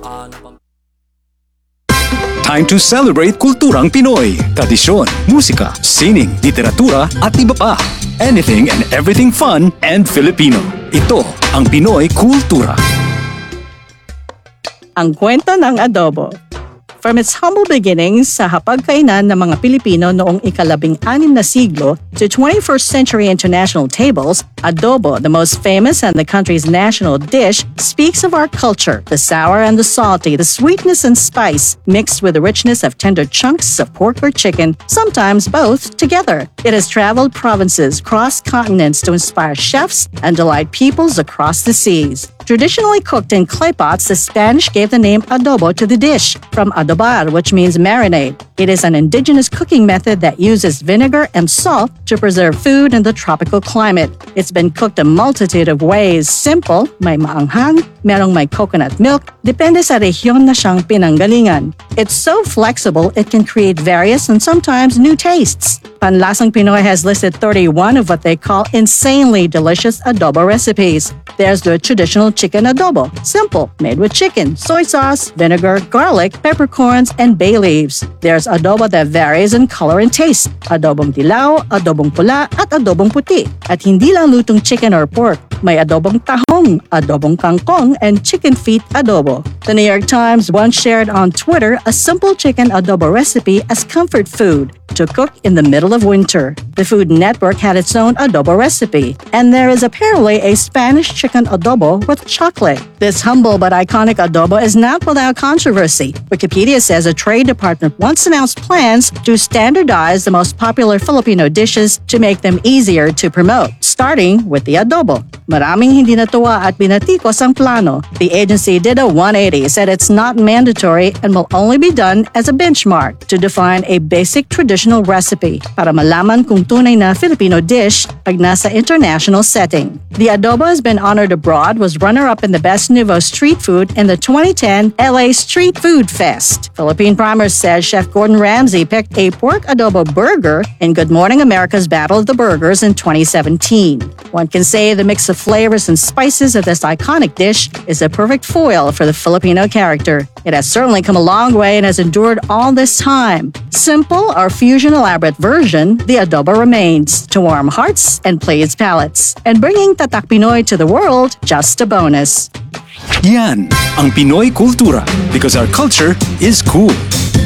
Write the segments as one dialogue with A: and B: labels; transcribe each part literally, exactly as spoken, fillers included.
A: Time to celebrate kulturang Pinoy. Tradisyon, musika, sining, literatura at iba pa. Anything and everything fun and Filipino. Ito ang Pinoy Kultura.
B: Ang kwento ng adobo. From its humble beginnings sa hapagkainan ng mga Pilipino noong ikalabing-anim na siglo to twenty-first century international tables, adobo, the most famous and the country's national dish, speaks of our culture, the sour and the salty, the sweetness and spice, mixed with the richness of tender chunks of pork or chicken, sometimes both together. It has traveled provinces, crossed continents to inspire chefs and delight peoples across the seas. Traditionally cooked in clay pots, the Spanish gave the name adobo to the dish, from adobar, which means marinade. It is an indigenous cooking method that uses vinegar and salt to preserve food in the tropical climate. It's been cooked a multitude of ways. Simple, may maanghang, merong may coconut milk, depende sa rehiyon na siyang pinanggalingan. It's so flexible, it can create various and sometimes new tastes. Panlasang Pinoy has listed thirty-one of what they call insanely delicious adobo recipes. There's the traditional chicken adobo, simple, made with chicken, soy sauce, vinegar, garlic, peppercorns, and bay leaves. There's adobo that varies in color and taste, adobong dilaw, adobong pula, at adobong puti. At hindi lang lutong chicken or pork, may adobong tahong, adobong kangkong, and chicken feet adobo. The New York Times once shared on Twitter a simple chicken adobo recipe as comfort food to cook in the middle of winter. The Food Network had its own adobo recipe, and there is apparently a Spanish chicken adobo with chocolate. This humble but iconic adobo is not without controversy. Wikipedia says a trade department once announced plans to standardize the most popular Filipino dishes to make them easier to promote, starting with the adobo. Maraming hindi natuwa at binatikos ang plano. The agency did a one eighty, said it's not mandatory and will only be done as a benchmark to define a basic traditional recipe para malaman kung tunay na Filipino dish pag nasa international setting. The adobo has been honored abroad, was runner-up in the Best Nouveau Street Food in the twenty ten L A Street Food Fest. Philippine Primers says Chef Gordon Ramsay picked a pork adobo burger in Good Morning America's Battle of the Burgers in twenty seventeen. One can say the mix of flavors and spices of this iconic dish is a perfect foil for the Filipino character. It has certainly come a long way and has endured all this time. Simple or fusion elaborate version, the adobo remains to warm hearts and please palates. And bringing Tatak Pinoy to the world, just a bonus.
A: Yan ang Pinoy Kultura, because our culture is cool.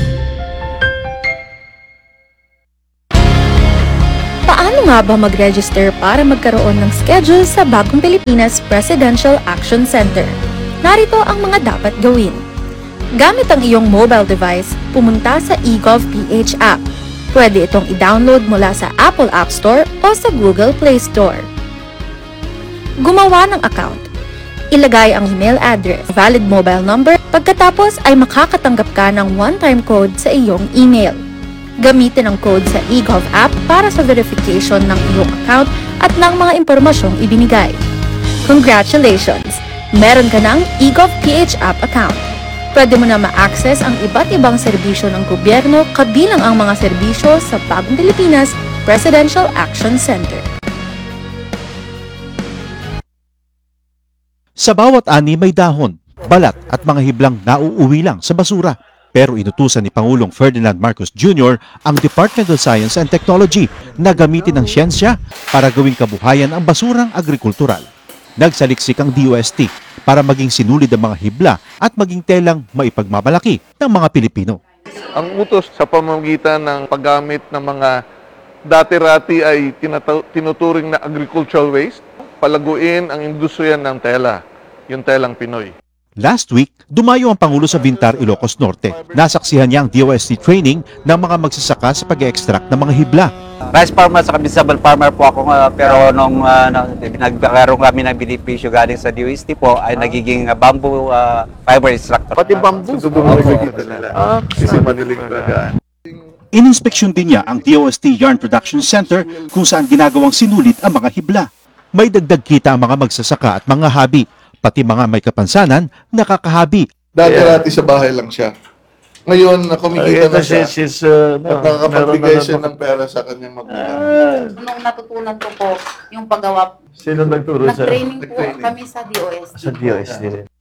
C: Paano nga ba mag-register para magkaroon ng schedule sa Bagong Pilipinas Presidential Action Center? Narito ang mga dapat gawin. Gamit ang iyong mobile device, pumunta sa eGovPH app. Pwede itong i-download mula sa Apple App Store o sa Google Play Store. Gumawa ng account. Ilagay ang email address, valid mobile number, pagkatapos ay makakatanggap ka ng one-time code sa iyong email. Gamitin ang code sa eGov app para sa verification ng iyong account at ng mga impormasyong ibinigay. Congratulations! Meron ka ng eGovPH app account. Pwede mo na ma-access ang iba't ibang serbisyo ng gobyerno kabilang ang mga serbisyo sa Bagong Pilipinas Presidential Action Center.
D: Sa bawat ani may dahon, balat at mga hiblang nauuwi lang sa basura. Pero inutusan ni Pangulong Ferdinand Marcos Junior ang Department of Science and Technology na gamitin ang siyensya para gawing kabuhayan ang basurang agrikultural. Nagsaliksik ang D O S T para maging sinulid ang mga hibla at maging telang maipagmamalaki ng mga Pilipino.
E: Ang utos sa pamamagitan ng paggamit ng mga dati-rati ay tinuturing na agricultural waste, palaguin ang industriya ng tela, yung telang Pinoy.
D: Last week, dumayo ang Pangulo sa Bintar, Ilocos Norte. Nasaksihan niya ang D O S T training ng mga magsasaka sa pag-extract ng mga hibla.
F: Rice farmer sa vegetable farmer po ako, uh, pero nung uh, nagkaroon kami ng benepisyo galing sa D O S T po ay nagiging uh, bamboo uh, fiber extractor.
E: Pati bamboo? Sa dudong nagkikita nila. Ah, kasi manilig talaga.
D: Ininspeksyon din niya ang D O S T Yarn Production Center kung saan ginagawang sinulit ang mga hibla. May dagdag kita ang mga magsasaka at mga hobby, pati mga may kapansanan, nakakahabi.
E: Dati-rati sa bahay lang siya. Ngayon, kumikita na siya.
G: She's, uh, no,
E: at nakakapagbigay siya ng pera sa kanyang magulang.
H: Nung natutunan ko po yung paggawa,
G: Sino nagturo sa?
H: nag-training po kami sa D O S T.
G: Sa D O S T rin.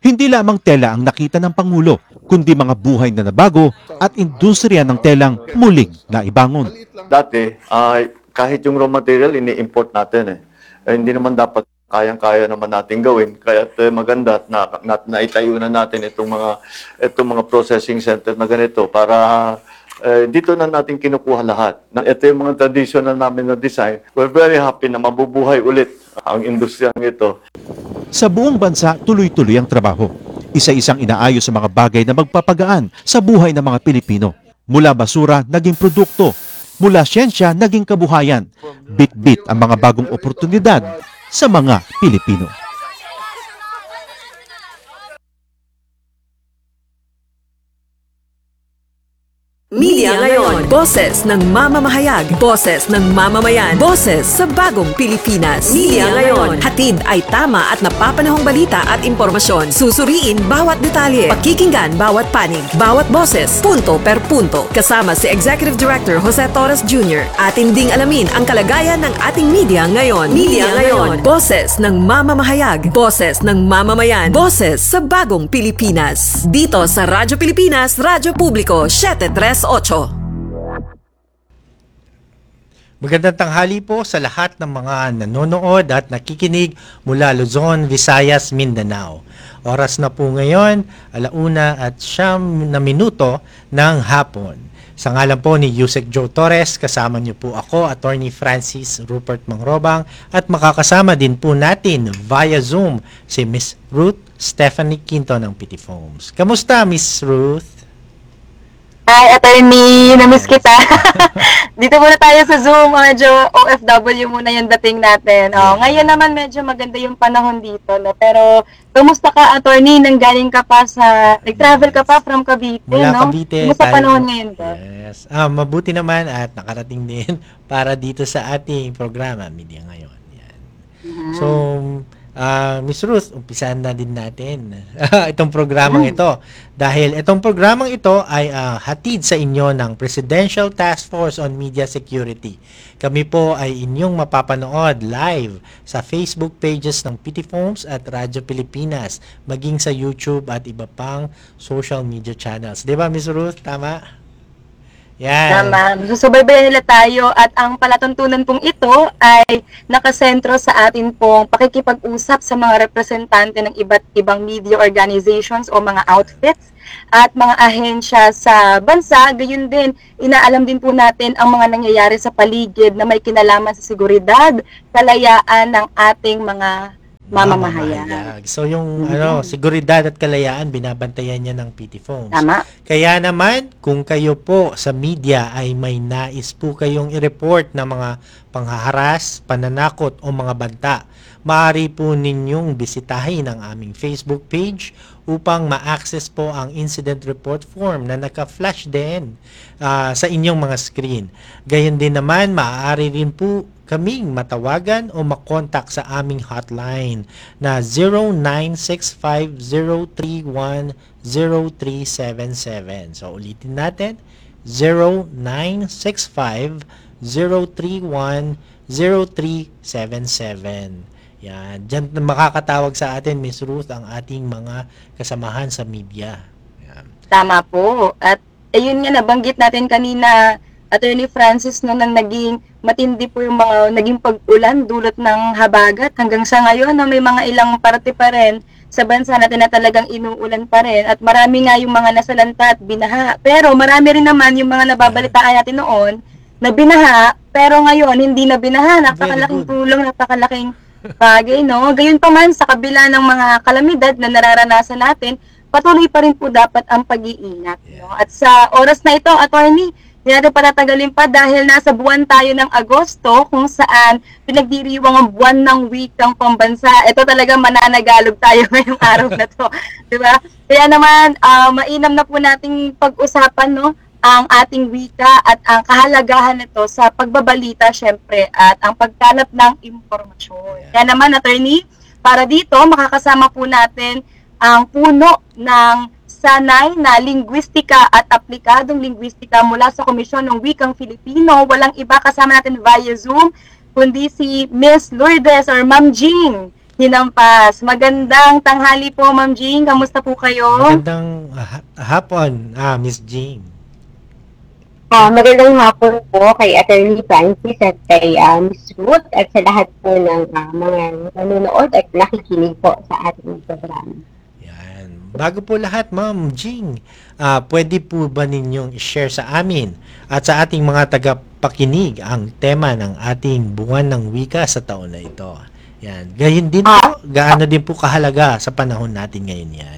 D: Hindi lamang tela ang nakita ng Pangulo, kundi mga buhay na nabago at industriya ng telang muling naibangon.
G: Dati, ah, kahit yung raw material, ini-import natin eh. Eh, hindi naman dapat kayang-kaya naman natin gawin. Kaya uh, maganda at na, na, naitayo na natin itong mga, itong mga processing center na ganito para uh, dito na natin kinukuha lahat. Na, ito yung mga traditional namin na design. We're very happy na mabubuhay ulit ang industriyang ito.
D: Sa buong bansa, tuloy-tuloy ang trabaho. Isa-isang inaayos sa mga bagay na magpapagaan sa buhay ng mga Pilipino. Mula basura, naging produkto. Mula siyensya, naging kabuhayan. Bit-bit ang mga bagong oportunidad sa mga Pilipino.
H: Media ngayon, boses ng mamamahayag, boses ng mamamayan, boses sa bagong Pilipinas. Media ngayon, hatid ay tama at napapanahong balita at impormasyon. Susuriin bawat detalye, pakikinggan bawat panig, bawat boses, punto per punto. Kasama si Executive Director Jose Torres Junior Atin ding alamin ang kalagayan ng ating media ngayon. Media ngayon, boses ng mamamahayag, boses ng mamamayan, boses sa bagong Pilipinas. Dito sa Radyo Pilipinas, Radyo Publiko, seven three ocho.
I: Magandang tanghali po sa lahat ng mga nanonood at nakikinig mula Luzon, Visayas, Mindanao. Oras na po ngayon, alauna at siyam na minuto ng hapon. Sa ngalan po ni Yusek Joe Torres, kasama niyo po ako, Attorney Francis Rupert Mangrobang, at makakasama din po natin via Zoom si Miss Ruth Stephanie Quinto ng P T Foams. Kamusta, Miss Ruth?
J: Hi, attorney. Namiss kita. Dito muna tayo sa Zoom. Medyo O F W muna yung dating natin. Oh, ngayon naman medyo maganda yung panahon dito. No? Pero, kumusta ka, attorney? Nanggaling ka pa sa... Nag-travel ka pa from Cavite,
I: Mula
J: no?
I: Cavite.
J: Kumusta
I: tayo,
J: panahon ngayon ka?
I: Yes. Ah, mabuti naman at nakarating din para dito sa ating programa, Media Ngayon. Yan. Mm-hmm. So, Uh, Miss Ruth, umpisahan na din natin itong programang ito. Dahil itong programang ito ay uh, hatid sa inyo ng Presidential Task Force on Media Security. Kami po ay inyong mapapanood live sa Facebook pages ng P T Foams at Radyo Pilipinas, maging sa YouTube at iba pang social media channels. Diba, Miss Ruth? Tama? Yan.
J: Tama. Susubaybayan nila tayo at ang palatuntunan pong ito ay nakasentro sa atin pong pakikipag-usap sa mga representante ng iba't ibang media organizations o mga outfits at mga ahensya sa bansa. Gayon din, inaalam din po natin ang mga nangyayari sa paligid na may kinalaman sa seguridad, kalayaan ng ating mga mamamahayag.
I: So yung
J: Mm-hmm.
I: ano, seguridad at kalayaan binabantayan niya ng P T Foams.
J: Tama.
I: Kaya naman kung kayo po sa media ay may nais po kayong i-report na mga panghaharas, pananakot o mga banta, maaari po ninyong bisitahin ang aming Facebook page upang ma-access po ang incident report form na naka-flash din uh, sa inyong mga screen. Gayon din naman, maaari rin po kaming matawagan o makontak sa aming hotline na zero nine six five zero three one zero three seven seven. So ulitin natin, zero nine six five zero three one zero three seven seven. Yan, diyan makakatawag sa atin, Miss Ruth, ang ating mga kasamahan sa media. Yan.
J: Tama po. At ayun nga, nabanggit natin kanina, Attorney Francis, no, nang naging matindi po yung mga naging pag-ulan dulot ng habagat. Hanggang sa ngayon, no, may mga ilang parte pa rin sa bansa natin na talagang inuulan pa rin. At marami nga yung mga nasalanta at binaha. Pero marami rin naman yung mga nababalitaan natin noon na binaha, pero ngayon hindi na binaha. Napakalaking tulong, napakalaking bagay, no? Gayon pa man, sa kabila ng mga kalamidad na nararanasan natin, patuloy pa rin po dapat ang pag-iingat. No? At sa oras na ito, attorney, hindi natin patatagalin pa dahil nasa buwan tayo ng Agosto kung saan pinagdiriwang ang buwan ng wikang pambansa. Ito talaga mananagalog tayo ngayong araw na to. Diba? Kaya naman, uh, mainam na po nating pag-usapan, no, ang ating wika at ang kahalagahan nito sa pagbabalita, syempre, at ang pagkalap ng impormasyon. Kaya naman, attorney, para dito, makakasama po natin ang puno ng sanay na linguistika at aplikadong linguistika mula sa Komisyon ng Wikang Filipino. Walang iba, kasama natin via Zoom, kundi si Miss Lourdes or Ma'am Jing Hinampas. Magandang tanghali po, Ma'am Jing. Kamusta po kayo?
I: Magandang ha- hapon, ah, Miss Jean.
K: Ah, magandang hapon po kay Attorney Francis at kay uh, Miss Ruth at sa lahat po ng uh, mga nanonood at nakikinig po sa ating programa.
I: Yan. Bago po lahat, Ma'am Jing, ah, pwede po ba ninyong i-share sa amin at sa ating mga tagapakinig ang tema ng ating buwan ng wika sa taon na ito? Yan. Gayon din po, gaano din po kahalaga sa panahon natin ngayon yan?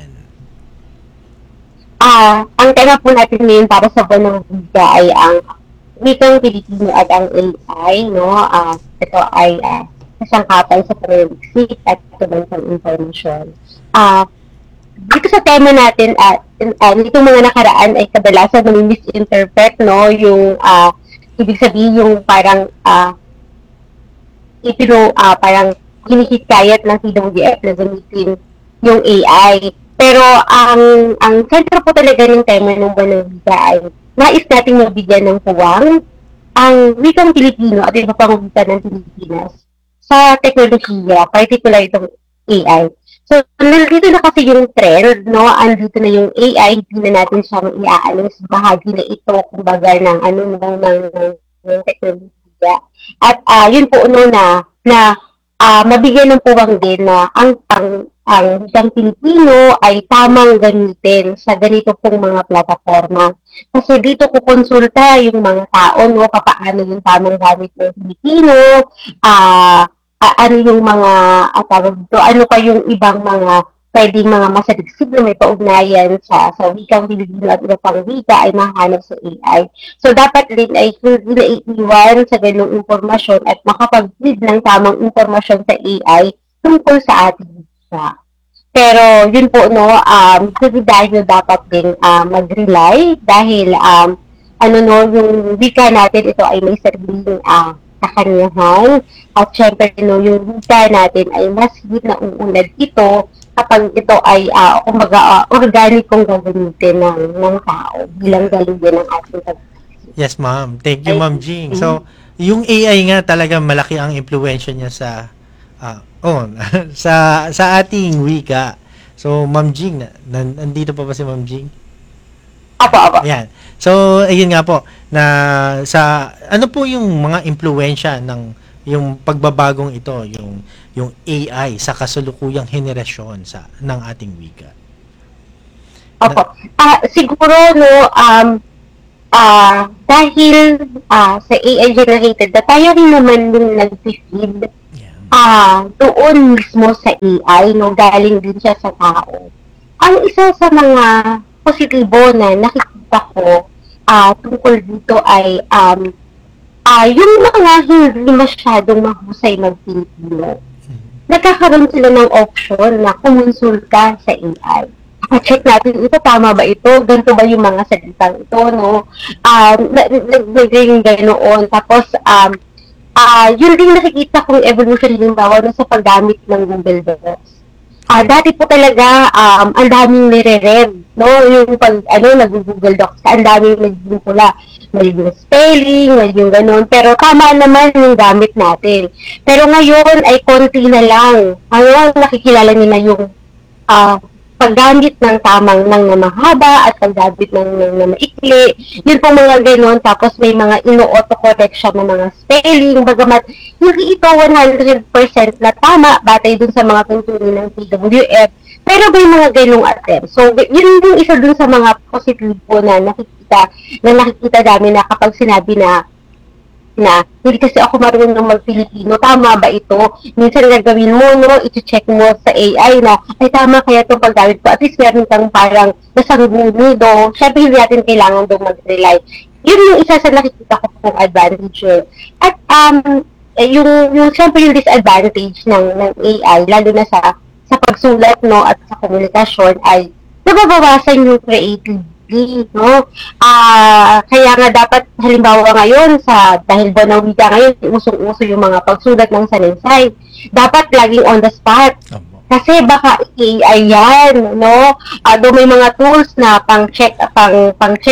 K: Ah, ang tema po natin ngayon para sa buwan ng wika ay ang wikang Pilipino at ang A I, no? Ah, ito ay uh, kasangkapan sa pananaliksik at tumansang informasyon. Ah, dito sa tema natin at uh, uh, itong mga nakaraan ay kadalasan na misinterpret, no? Yung uh, ibig sabihin yung parang uh, ipino uh, parang hinihikayat ng T W F na gamitin yung A I. Pero ang ang sentro po talaga ng tema ng buwan ng wika ay nais nating mabigyan ng puwang ang wikang Pilipino at iba pang wika ng Pilipinas sa teknolohiya, particular itong A I. So, nandito na kasi yung trend, no? Andito na yung A I, hindi na natin siya iaalis. Bahagi na ito, kumbaga, ng ano, ng, ng, ng, ng teknolohiya. At uh, yun po, no, na, na uh, mabigyan ng puwang din na ang ang ang isang Pilipino ay tamang gamitin sa ganito pong mga plataforma. Kasi dito kukonsulta yung mga tao, no, papaano yung tamang gamit ng Pilipino, ah, uh, ano yung mga, at tawag dito, ano pa yung ibang mga pwedeng mga masaliksik na may paugnayan sa, sa wikang Pilipino at iba pang wika ay mahanap sa A I. So, dapat din ay hindi na iiwan sa ganung impormasyon at makapag-feed ng tamang impormasyon sa A I tungkol sa ating wika. Pero yun po, no, um, kasi dahil dapat din uh, mag-rely dahil um, ano no, yung wika natin ito ay may sariling uh, kakanyahan at syempre no, yung wika natin ay mas higit na uunlad ito kapag ito ay uh, kumbaga uh, organikong gagamitin ng, ng tao bilang galugan ng ating pag-isip.
I: Yes, ma'am. Thank you, Ma'am Jing. So, yung A I nga talaga malaki ang impluwensya niya sa uh, oh, sa sa ating wika. So, Ma'am Jing, na, nandito pa ba si Ma'am Jing?
K: Apo, apo.
I: Ayan. So, ayun nga po, na sa, ano po yung mga impluwensya ng, yung pagbabagong ito, yung, yung A I sa kasalukuyang henerasyon sa, ng ating wika?
K: Opo. Ah, siguro, no, um, ah, dahil ah, sa A I generated, na tayo rin naman yung nag-feed Ah, doon mismo sa A I, no, galing din siya sa tao. Ang isa sa mga positibo na nakikita ko ah, tungkol dito ay um, ah, yung mga hindi masyadong mahusay mag-Pilipino. Nagkakaroon sila ng option na kumonsulta sa A I. Check natin, ito tama ba ito? Ganito ba yung mga salitang ito, no? Ah, naging ganoon. Tapos, um, Ah, uh, yun din nakikita kong evolution din bawa no, sa paggamit ng Google Docs. Ah, uh, dati po talaga um ang daming nire-rev, no, yung pag ano nag-Google Docs, ang daming naging pula, may yung spelling, may yung ganun, pero tama naman yung gamit natin. Pero ngayon ay konti na lang. Ngayon nakikilala niyo na yung ah uh, paggamit ng tamang ng mahaba at paggamit ng, ng, ng maikli. Yun po mga gano'n. Tapos may mga ino-auto-correct siya ng mga spelling. Bagamat hindi ito one hundred percent na tama batay dun sa mga tuntunin ng T W F. Pero may mga ganong attempt. So, yun yung isa dun sa mga positive po na nakikita, na nakikita namin na kapag sinabi na na hindi kasi ako marunong mag-Pilipino, tama ba ito? Minsan gagawin mo, no, i-check mo sa A I na, ay tama kaya itong paggamit ko. At least meron kang parang nasangguni do. Siyempre hindi natin kailangan doon mag-rely. Yun yung isa sa nakikita ko pong advantage. At um, yung, yung siyempre yung disadvantage ng, ng A I, lalo na sa sa pagsulat, no, at sa komunikasyon ay nababawasan yung creative. No? Ah, uh, kaya nga dapat halimbawa ngayon sa dahil ba ng wika ngayon usong-uso yung mga pagsulat ng salinsay, dapat laging on the spot. Kasi baka A I yan, no? Uh, do may mga tools na pang-check pang pang-check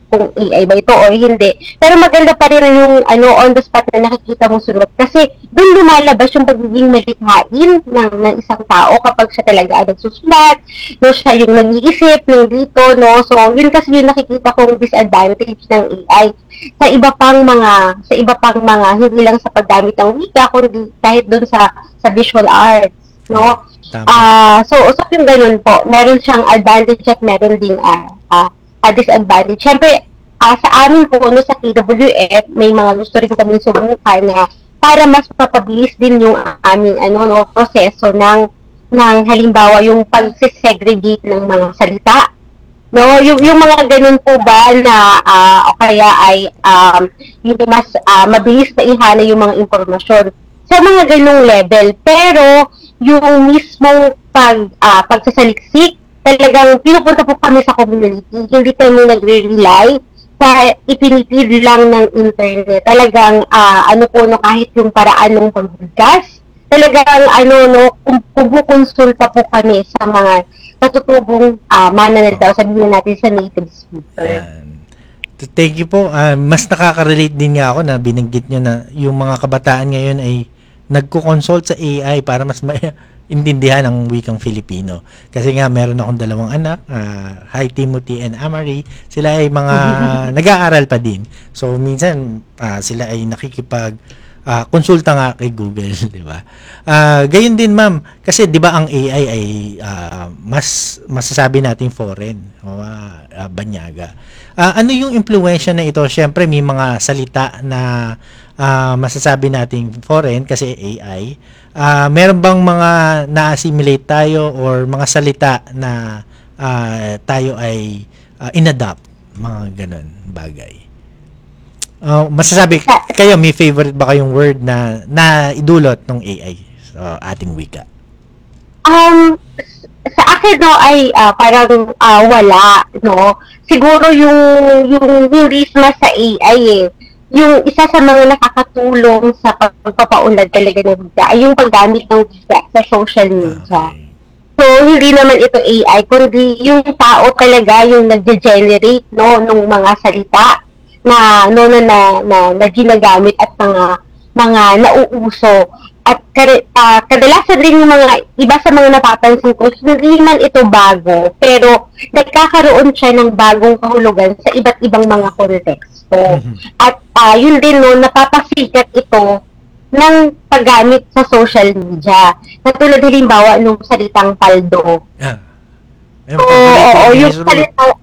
K: kung A I ba ito or hindi. Pero maganda pa rin yung ano, on the spot na nakikita mo sunod. Kasi doon lumalabas yung pagiging malikhain ng, ng isang tao kapag siya talaga ang nagsusulat, no, siya yung nag-iisip ng dito, no. So, yun kasi yung nakikita kong disadvantage ng A I. Sa iba pang mga, sa iba pang mga, hindi lang sa paggamit ng wika, kundi kahit doon sa, sa visual arts, no. Ah, uh, so usap yung ganun po. Meron siyang advantage at meron ding uh, uh, uh, disadvantage. Siyempre, uh, sa amin po, no, sa K W F, may mga gusto rin kami subukan na para mas mapabilis din yung aming ano, no, proseso ng, ng halimbawa yung pag-segregate ng mga salita. No, yung, yung mga ganun po ba na uh, o kaya ay um, yung mas uh, mabilis na ihana yung mga impormasyon sa mga ganung level. Pero yung mismong pag, uh, pagsasaliksik, talagang pinupunta po kami sa community. Hindi kami nagre-rely sa ipinipid lang ng internet. Talagang, uh, ano po, no, kahit yung paraan ng pagbigkas, talagang, ano, no, kumukonsulta po kami sa mga katutubong uh, mananalita, sabihin natin sa native speaker.
I: Thank you po. Uh, mas nakaka-relate din nga ako na binanggit nyo na yung mga kabataan ngayon ay nagko-consult sa A I para mas maintindihan ang wikang Filipino. Kasi nga, meron akong dalawang anak, uh, hi Timothy and Amari, sila ay mga nag-aaral pa din. So, minsan, uh, sila ay nakikipag uh, konsulta nga kay Google, di ba? Uh, gayon din, ma'am, kasi di ba ang A I ay uh, mas masasabi natin foreign, o uh, uh, banyaga. Uh, ano yung impluwensya na ito? Siyempre, may mga salita na Uh, masasabi nating foreign kasi A I. Uh, meron bang mga na-assimilate tayo or mga salita na uh, tayo ay uh, inadopt? Mga ganun bagay. Uh, masasabi kayo, may favorite ba kayong word na na idulot ng A I sa ating wika?
K: Um, sa akin no ay uh, parang uh, wala, no. Siguro yung yung charisma sa A I eh. Yung isa sa mga nakakatulong sa pagpapaunlad talaga ng wika ay yung paggamit ng wika sa social media. So, hindi naman ito A I, kundi yung tao talaga yung nag-generate, no, ng mga salita na, no, na, na, na, na ginagamit at mga, mga nauuso. At uh, kadalasan rin yung mga, iba sa mga napapansin ko, hindi man ito bago, pero nagkakaroon siya ng bagong kahulugan sa iba't ibang mga konteksto. Mm-hmm. At uh, yun din, no, napapasikat ito ng paggamit sa social media. Katulad halimbawa nung salitang paldo. Yeah. So, oo, yung salitang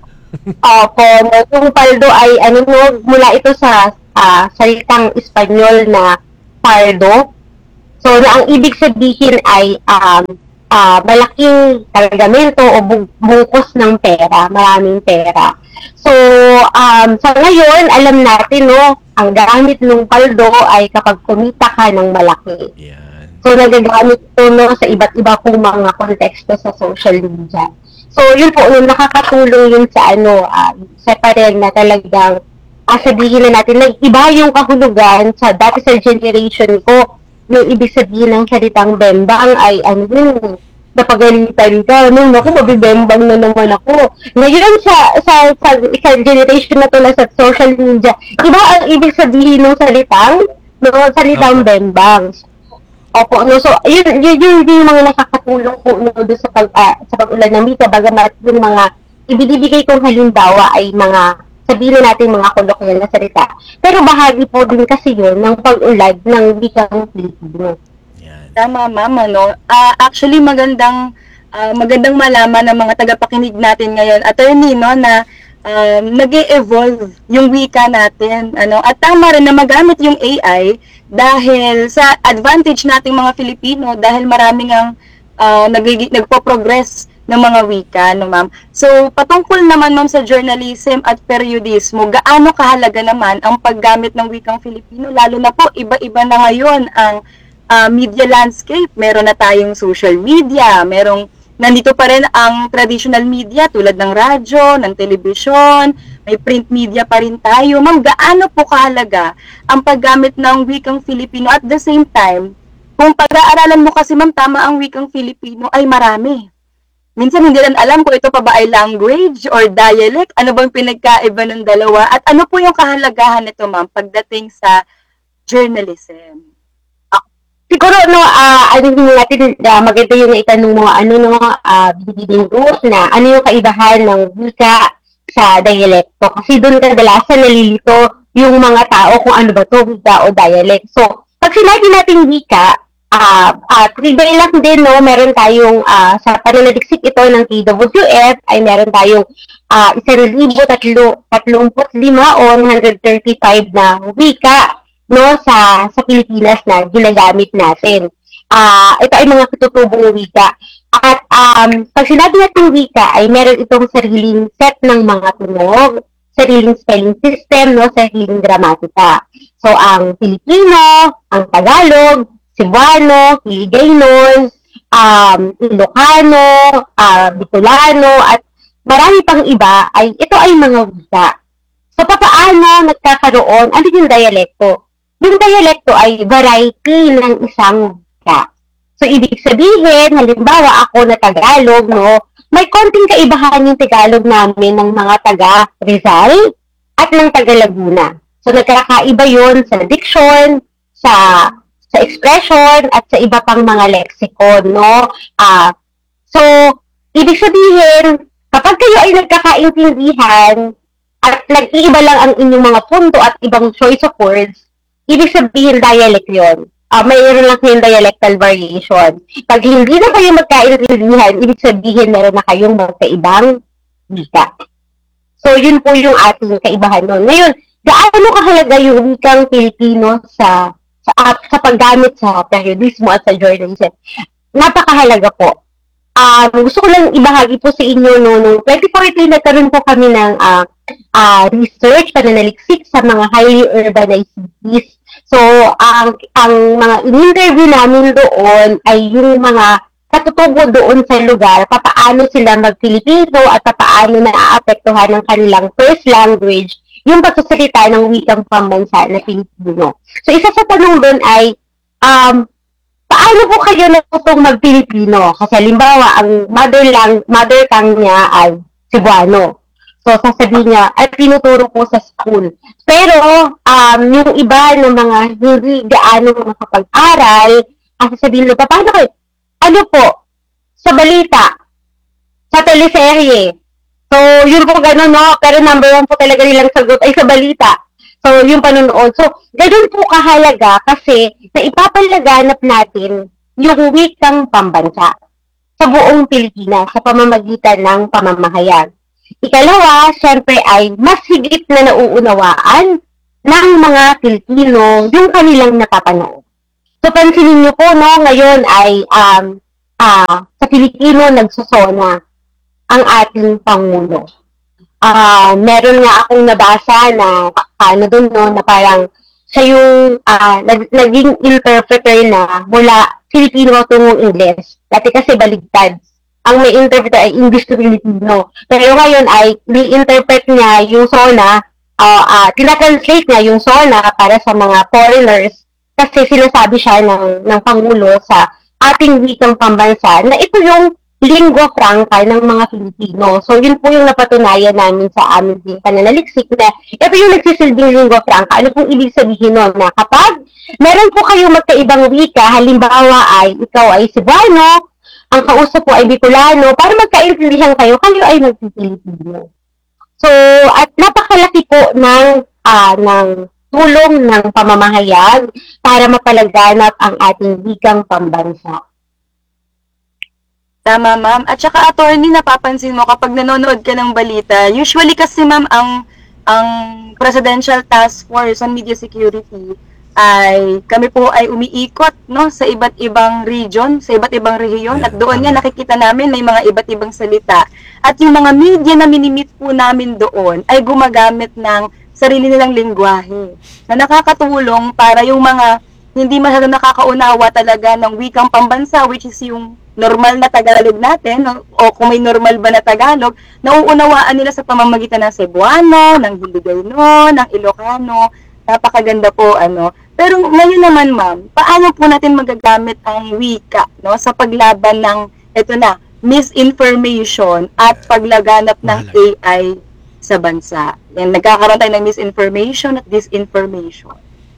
K: opo, no, yung paldo ay ano, no, mula ito sa uh, salitang Espanyol na pardo. So, na ang ibig sabihin ay um, uh, malaking kargamento o bu- bungkos ng pera, maraming pera. So, um, sa ngayon, alam natin, no, ang gamit ng paldo ay kapag kumita ka ng malaki. Yeah. So, nagagamit ito, no, sa iba't iba pong mga konteksto sa social media. So, yun po, no, nakakatulong yun sa ano, uh, sa pareng na talagang uh, sabihin na natin, nag-iba yung kahulugan sa dati sa generation ko. Yung ibig sabihin ng salitang bembang ay ano yun, napagalitan ka, ano, naku, mabibembang na naman ako. Ngayon sa, sa, sa, sa generation na to na sa social media, iba ang ibig sabihin ng salitang, no, salitang okay. Bembang. Opo, no, so, yun, yun, yun, yun yung mga nakakatulong po, no, doon sa, pag, uh, sa pag-ulan ng wika, bagamat yung mga ibinibigay kong halimbawa ay mga sabihin natin mga kolokyal na salita. Pero bahagi po din kasi yun ng pag-ulad ng wikang Filipino.
J: Tama, mama, no? Uh, actually, magandang uh, magandang malaman ng mga tagapakinig natin ngayon, attorney, no, na um, nag-e-evolve yung wika natin. Ano? At tama rin na magamit yung A I dahil sa advantage nating mga Filipino, dahil maraming ang uh, nag- nagpo-progress ng mga wika, no, ma'am. So, patungkol naman, ma'am, sa journalism at periodismo, gaano kahalaga naman ang paggamit ng wikang Filipino? Lalo na po, iba-iba na ngayon ang uh, media landscape. Meron na tayong social media, merong, nandito pa rin ang traditional media tulad ng radyo, ng telebisyon, may print media pa rin tayo. Ma'am, gaano po kahalaga ang paggamit ng wikang Filipino? At the same time, kung pag-aaralan mo kasi, ma'am, tama ang wikang Filipino ay marami. minsan hindi rin alam kung ito pa ba ay language or dialect. Ano bang pinagkaiba ng dalawa? At ano po yung kahalagahan nito, ma'am, pagdating sa journalism?
K: Siguro, no, ah ano yung natin, uh, maganda yung itanong mo, ano, no, uh, binibiging rules na, ano yung kaibahan ng wika sa dialekto. Kasi doon kadalasan nalilito yung mga tao kung ano ba to, wika o dialect. So, pag sinabi natin wika, ah uh, uh, tribay lang din, no, meron tayong, uh, sa pananaliksik ito ng K W F, ay meron tayong uh, isang libo tatlo, tatlumpu't lima o one hundred thirty-five na wika, no, sa sa Pilipinas na ginagamit natin. Ah, uh, ito ay mga katutubong wika. At um, pag sinabi natin wika, ay meron itong sariling set ng mga tunog, sariling spelling system, no, sariling gramatika. So, ang Pilipino, ang Tagalog, Cebuano, Hiligaynon, um, Ilocano, uh, Bicolano, at marami pang iba, ay ito ay mga wika. So, papaano nagkakaroon, ano yung dialekto? Yung dialekto ay variety ng isang wika. So, ibig sabihin, halimbawa ako na Tagalog, no, may konting kaibahan yung Tagalog namin ng mga taga Rizal at ng taga Laguna. So, nagkakaiba yun sa diction, sa sa expression, at sa iba pang mga lexicon, no? Ah, so, ibig sabihin, kapag kayo ay nagkakaintindihan at nag-iiba lang ang inyong mga punto at ibang choice of words, ibig sabihin dialect yun. Uh, mayroon lang kayong dialectal variation. Pag hindi na kayo magkaintindihan, ibig sabihin meron na kayong magkaibang wika. So, yun po yung ating kaibahan nun. Ngayon, gaano kahalaga yung wikang Pilipino sa sa, uh, sa paggamit sa periodismo at sa journalism? Napakahalaga po. Uh, gusto ko lang ibahagi po sa inyo, no, noong twenty fourteen, nagkaroon po kami ng uh, uh, research, pananaliksik sa mga highly urbanized cities. So, ang ang mga in-interview namin doon ay yung mga katutubo doon sa lugar, papaano sila mag-Pilipino at papaano naaapektuhan ng kanilang first language yung pagsasalita ng wikang pambansa na Pilipino. So, isa sa tanong doon ay, um, paano po kayo natutong mag-Pilipino? Kasi halimbawa, ang mother, lang, mother tongue niya ay Cebuano. So, sasabihin niya, ay tinuturo po sa school. Pero, um, yung iba ng mga hindi gaano makapag-aral, ang sasabihin nila, paano kayo? Ano po? Sa balita, sa teleserye. So, yun po gano'n, no? Pero number one po talaga nilang sagot ay sa balita. So, yung panonood. So, gano'n po kahalaga kasi na ipapalaganap natin yung wikang pambansa sa buong Pilipinas sa pamamagitan ng pamamahayag. Ikalawa, syempre ay mas higit na nauunawaan ng mga Pilipino yung kanilang napapanood. So, pansinin niyo po, no, ngayon ay um, uh, sa Pilipino nagsusona ang ating Pangulo. Uh, meron nga akong nabasa na paano dun, no, na parang siya yung uh, nag- naging interpreter na mula Filipino tungong English. Dati kasi baligtad. Ang may interpreter ay English to Filipino. Pero ngayon ay ni-interpret niya yung SONA, uh, uh, tinatranslate niya yung SONA para sa mga foreigners kasi sinasabi siya ng, ng Pangulo sa ating wikang pambansa na ito yung lingua franca ng mga Pilipino. So, yun po yung napatunayan namin sa aming pananaliksik na ito yung nagsisilbing lingua franca. Ano pong ibig sabihin nun? Na kapag meron po kayo magkaibang wika, halimbawa ay ikaw ay Cebuano, ang kausap po ay Bicolano, para magkaintindihan kayo, kayo ay magpipilipino. So, at napakalaki po ng, uh, ng tulong ng pamamahayag para mapalaganap ang ating wikang pambansa.
J: Tama, ma'am. At saka, attorney, napapansin mo kapag nanonood ka ng balita, usually kasi, ma'am, ang, ang Presidential Task Force on Media Security ay kami po ay umiikot, no, sa iba't ibang region, sa iba't ibang rehiyon, at doon nga nakikita namin may mga iba't ibang salita. At yung mga media na minimit po namin doon ay gumagamit ng sarili nilang lingwahe na nakakatulong para yung mga hindi masyado nakakaunawa talaga ng wikang pambansa, which is yung normal na Tagalog natin, no? O kung may normal ba na Tagalog, nauunawaan nila sa pamamagitan ng Cebuano, ng Hiligaynon, ng Ilocano. Napakaganda po, ano. Pero ngayon naman, ma'am, paano po natin magagamit ang wika, no, sa paglaban ng, ito na, misinformation at paglaganap ng A I sa bansa. Yan, nagkakaroon tayo ng misinformation at disinformation.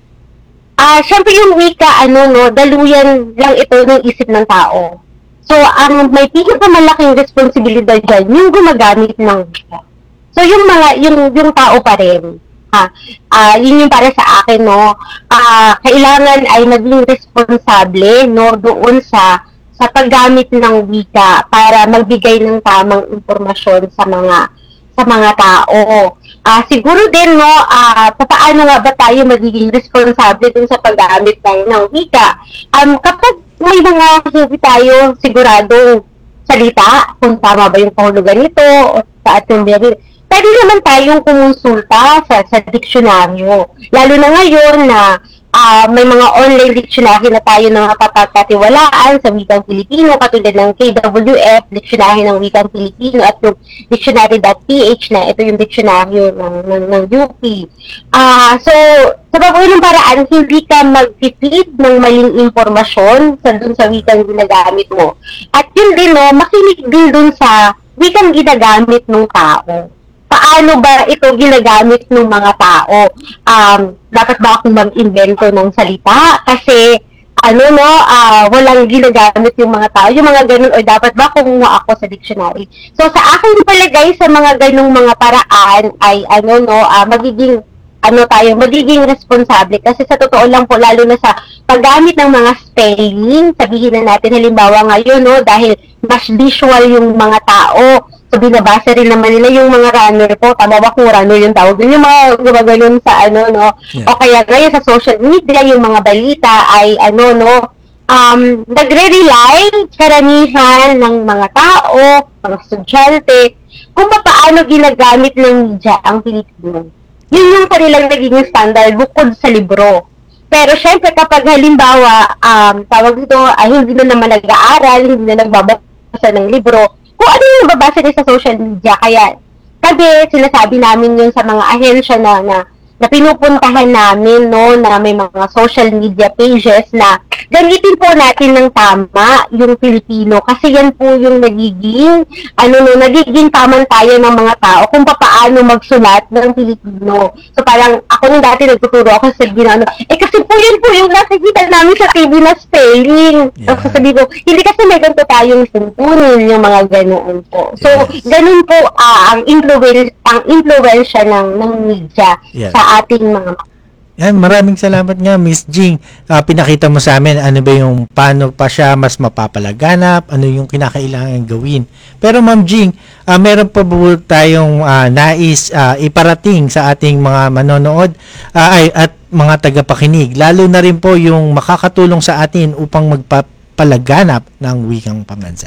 K: Ah, syempre yung wika, ano, no, daluyan lang ito ng isip ng tao. So, ang may pinakamalaking responsibilidad dyan, yung gumagamit ng wika. So, yung mga, yung, yung tao pa rin. Ha, ah, yun yung para sa akin, no, ah, kailangan ay maging responsable, no, doon sa, sa paggamit ng wika para magbigay ng tamang impormasyon sa mga, sa mga tao. Ah, siguro din, no, ah, paano nga ba tayo magiging responsable dun sa paggamit tayo ng wika? Um, kapag may mga hindi tayo siguradong salita, kung tama ba yung kahulugan nito, o sa ating meron, pwede naman tayong kumonsulta sa, sa diksyonaryo. Lalo na ngayon na uh, may mga online dictionary na tayo na mapapagkatiwalaan sa wikang Pilipino, katulad ng K W F, dictionary ng wikang Pilipino, at yung dictionary dot p h na ito yung dictionary ng, ng, ng U P. Uh, so, sa babuhay ng paraan, hindi ka mag-feed ng maling impormasyon sa dun sa wikang ginagamit mo. At yun din, no, makinig din dun sa wikang ginagamit ng tao. Paano ba ito ginagamit ng mga tao? Um, dapat ba akong mag-invento ng salita? Kasi, ano no, uh, walang ginagamit yung mga tao. Yung mga ganun, o dapat ba kumuha ako sa dictionary? So, sa akin palagay sa mga ganung mga paraan ay, ano no, uh, magiging, ano tayo, magiging responsable. Kasi sa totoo lang po, lalo na sa paggamit ng mga spelling, sabihin na natin, halimbawa ngayon, no, dahil mas visual yung mga tao, so binabasa rin naman nila yung mga runner po, tama ba kung runner yung tawag, yung mga gumaganon sa ano, no, yeah. O kaya ngayon sa social media, yung mga balita ay ano, no, um, nagre-rely karamihan ng mga tao, mga estudyante, kung paano ginagamit ng media ang Pilipino. Yun yung kanilang naging standard bukod sa libro. Pero syempre kapag halimbawa, um, tawag dito, ay hindi na naman nag-aaral, hindi na nagbabasa ng libro, kung ano yung nababasa niya sa social media. Kaya, kasi sinasabi namin yun sa mga ahensya na, na, na pinupuntahan namin, no, na may mga social media pages na gamitin po natin ng tama yung Pilipino. Kasi yan po yung nagiging, ano no, nagiging pamantayan ng mga tao kung paano magsulat ng Pilipino. So parang, ako nung dati nagtuturo ako sa ginano, eh kasi po yun po yung nakikita namin sa T V na spelling. Yeah. So sabi ko, hindi kasi may ganito tayong tuntunin yung mga ganoon po. So, yes. Ganun po uh, ang influence, ang influensya ng, ng media, yes, sa ating mga.
I: Yan, maraming salamat nga, Miss Jing. Uh, pinakita mo sa amin ano ba yung paano pa siya mas mapapalaganap, ano yung kinakailangan gawin. Pero Ma'am Jing, uh, meron pa po tayong uh, nais uh, iparating sa ating mga manonood uh, ay, at mga tagapakinig. Lalo na rin po yung makakatulong sa atin upang magpapalaganap ng wikang pambansa.